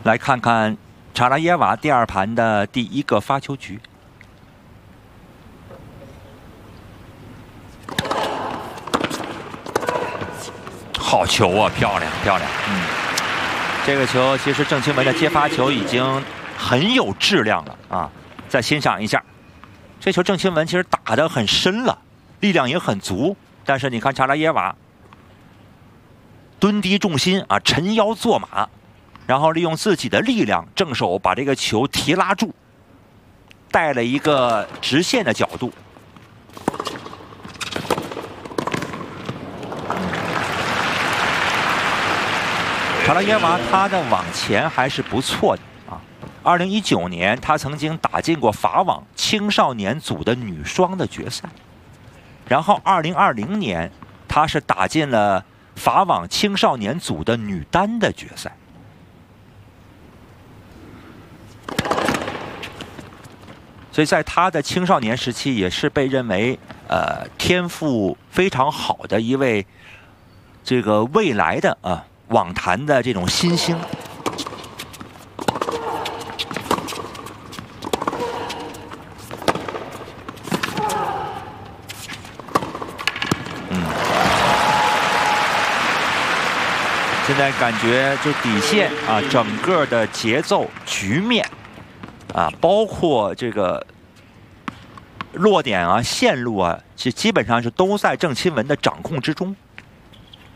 来看看查拉耶娃第2盘的第1个发球局。好球啊，漂亮漂亮！这个球其实郑钦文的接发球已经很有质量了啊！再欣赏一下，这球郑钦文其实打得很深了，力量也很足，但是你看查拉耶娃蹲低重心啊，沉腰坐马。 然后利用自己的力量，正手把这个球提拉住，带了一个直线的角度。查拉耶娃他的网前还是不错的啊。2019年他曾经打进过法网青少年组的女双的决赛，然后2020年他是打进了法网青少年组的女单的决赛。 所以在他的青少年时期，也是被认为天赋非常好的一位这个未来的网坛的这种新星。现在感觉就底线啊，整个的节奏局面。 啊，包括这个落点啊、线路啊，基本上是都在郑钦文的掌控之中。